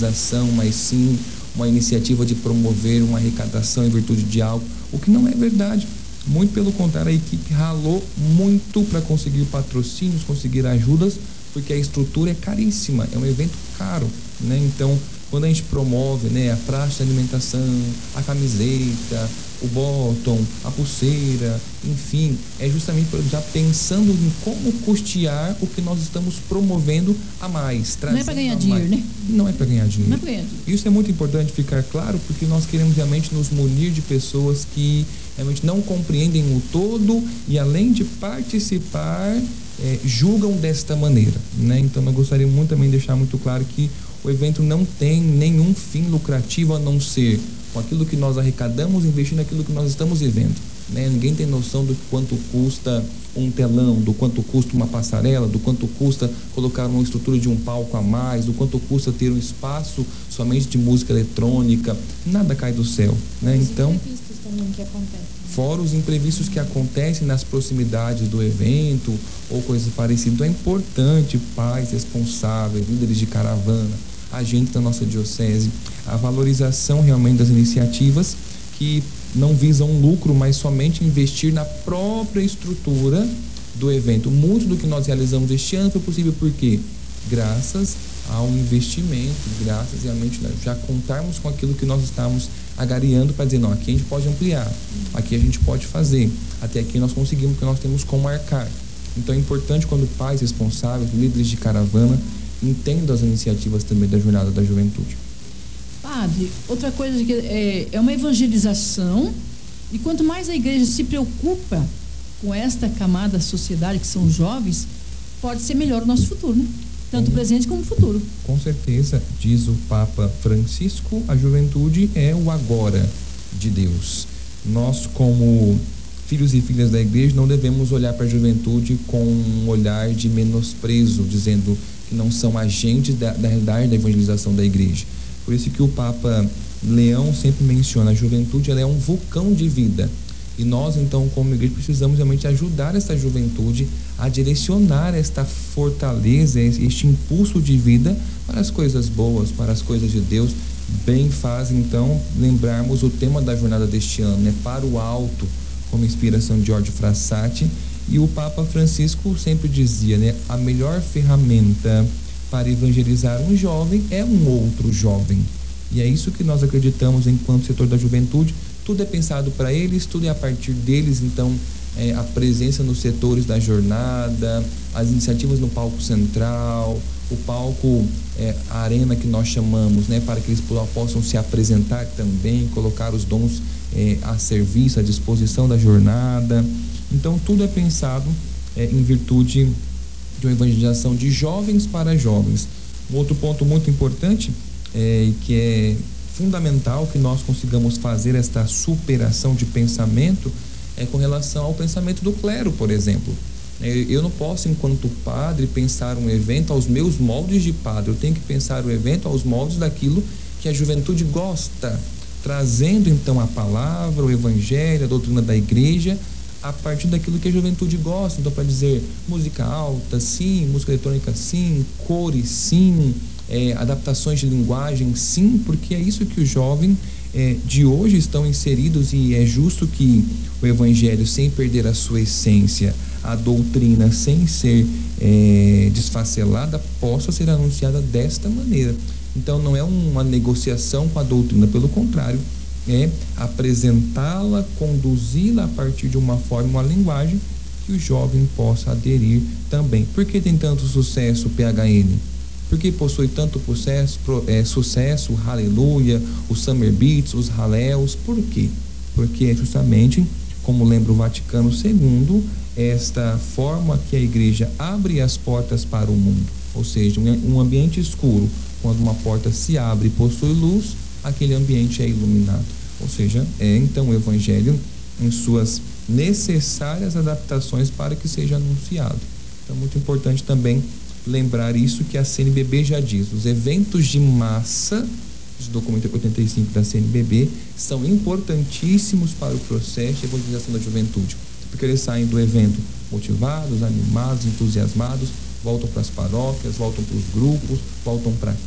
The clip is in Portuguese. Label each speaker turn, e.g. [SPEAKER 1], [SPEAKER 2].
[SPEAKER 1] evangelização, mas sim uma iniciativa de promover uma arrecadação em virtude de algo, o que não é verdade. Muito pelo contrário, a equipe ralou muito para conseguir patrocínios, conseguir ajudas, porque a estrutura é caríssima, é um evento caro, né? Então, quando a gente promove, né, a praça de alimentação, a camiseta, o bottom, a pulseira, enfim, é justamente já pensando em como custear o que nós estamos promovendo a mais.
[SPEAKER 2] Não é para ganhar dinheiro, né?
[SPEAKER 1] Não é para ganhar dinheiro.
[SPEAKER 2] Não é para ganhar dinheiro.
[SPEAKER 1] Isso é muito importante ficar claro, porque nós queremos realmente nos munir de pessoas que realmente não compreendem o todo e, além de participar, julgam desta maneira, né? Então, eu gostaria muito também de deixar muito claro que o evento não tem nenhum fim lucrativo a não ser com aquilo que nós arrecadamos, investir naquilo que nós estamos vivendo, né? Ninguém tem noção do quanto custa um telão, do quanto custa uma passarela, do quanto custa colocar uma estrutura de um palco a mais, do quanto custa ter um espaço somente de música eletrônica. Nada cai do céu, né? Então,
[SPEAKER 3] imprevistos também que acontecem.
[SPEAKER 1] Fora os imprevistos que acontecem nas proximidades do evento ou coisas parecidas. Então é importante pais responsáveis, líderes de caravana, agentes da nossa diocese, a valorização realmente das iniciativas que não visam lucro, mas somente investir na própria estrutura do evento. Muito do que nós realizamos este ano foi possível porque graças ao investimento, graças realmente já contarmos com aquilo que nós estamos agariando para dizer, não, aqui a gente pode ampliar, aqui a gente pode fazer, até aqui nós conseguimos, porque nós temos como marcar. Então é importante quando pais responsáveis, líderes de caravana, entendam as iniciativas também da Jornada da Juventude.
[SPEAKER 2] Padre, outra coisa que é uma evangelização, e quanto mais a igreja se preocupa com esta camada da sociedade, que são os jovens, pode ser melhor o nosso futuro, né? Tanto presente como futuro.
[SPEAKER 1] Com certeza, diz o Papa Francisco, a juventude é o agora de Deus. Nós, como filhos e filhas da igreja, não devemos olhar para a juventude com um olhar de menosprezo, dizendo que não são agentes da realidade da evangelização da igreja. Por isso que o Papa Leão sempre menciona, a juventude ela é um vulcão de vida. E nós, então, como igreja, precisamos realmente ajudar essa juventude a direcionar esta fortaleza, este impulso de vida para as coisas boas, para as coisas de Deus. Bem faz, então, lembrarmos o tema da jornada deste ano, né? Para o alto, como inspiração de Giorgio Frassati. E o Papa Francisco sempre dizia, né? A melhor ferramenta para evangelizar um jovem é um outro jovem. E é isso que nós acreditamos enquanto setor da juventude. Tudo é pensado para eles, tudo é a partir deles. Então, a presença nos setores da jornada, as iniciativas no palco central, o palco, a arena que nós chamamos, né, para que eles possam se apresentar também, colocar os dons a serviço, à disposição da jornada. Então, tudo é pensado em virtude de uma evangelização de jovens para jovens. Um outro ponto muito importante, que é fundamental que nós consigamos fazer esta superação de pensamento, é com relação ao pensamento do clero, por exemplo. Eu não posso, enquanto padre, pensar um evento aos meus moldes de padre. Eu tenho que pensar o evento aos moldes daquilo que a juventude gosta, trazendo então a palavra, o evangelho, a doutrina da igreja, a partir daquilo que a juventude gosta. Então, para dizer música alta, sim, música eletrônica, sim, cores, sim, adaptações de linguagem, sim, porque é isso que os jovens de hoje estão inseridos, e é justo que o evangelho, sem perder a sua essência, a doutrina sem ser desfacelada, possa ser anunciada desta maneira. Então não é uma negociação com a doutrina, pelo contrário, é apresentá-la, conduzi-la a partir de uma forma, uma linguagem que o jovem possa aderir também. Por que tem tanto sucesso o PHN? Porque possui tanto sucesso, o Aleluia, os Summer Beats, os Haléus. Por quê? Porque é justamente, como lembra o Vaticano II, esta forma que a igreja abre as portas para o mundo. Ou seja, um ambiente escuro, quando uma porta se abre e possui luz, aquele ambiente é iluminado. Ou seja, então o evangelho em suas necessárias adaptações para que seja anunciado. Então é muito importante também lembrar isso, que a CNBB já diz, os eventos de massa, de documento 85 da CNBB, são importantíssimos para o processo de evangelização da juventude, porque eles saem do evento motivados, animados, entusiasmados, voltam para as paróquias, voltam para os grupos, voltam para